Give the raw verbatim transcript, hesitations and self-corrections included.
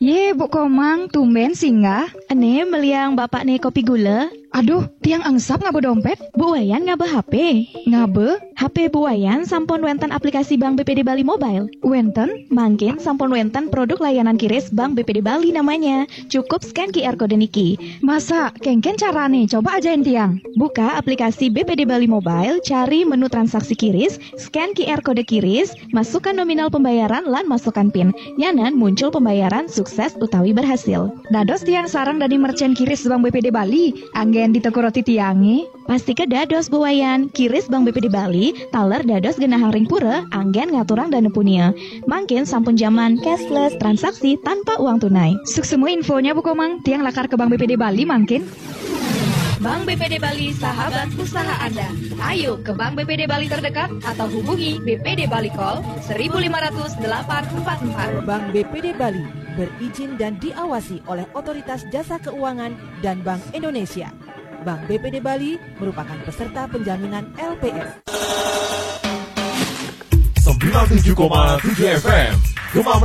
Ye, Bu Komang, tumben singgah. Ane meliang bapak ne kopi gula. Aduh, tiang angsap ngabe dompet. Bu Wayan ngabe H P. Ngabe? H P Bu Wayan sampun wenten aplikasi Bank B P D Bali Mobile. Wenten? Mangkin sampun wenten produk layanan kiris Bank B P D Bali namanya. Cukup scan Q R kode niki. Masa, kengken carane, coba ajain tiang. Buka aplikasi B P D Bali Mobile, cari menu transaksi kiris, scan Q R kode kiris, masukkan nominal pembayaran lan masukkan PIN. Yanan muncul pembayaran sukses utawi berhasil. Dados tiang sarang dari merchant kiris Bank B P D Bali, anggen di toko roti tiangi. Pasti ke dados Bu Wayan, kiris Bank B P D Bali, taler dados genahang ring pura, anggen ngaturang dana punia. Mangkin sampun zaman cashless transaksi tanpa uang tunai. Suk semua infonya Bu Komang, tiang lakar ke Bank B P D Bali mangkin. Bank B P D Bali, sahabat usaha Anda. Ayo ke Bank B P D Bali terdekat atau hubungi B P D Bali Call seribu lima ratus delapan empat empat. Bank B P D Bali berizin dan diawasi oleh Otoritas Jasa Keuangan dan Bank Indonesia. Bank B P D Bali merupakan peserta penjaminan L P S. sembilan puluh tujuh koma tujuh F M Gemah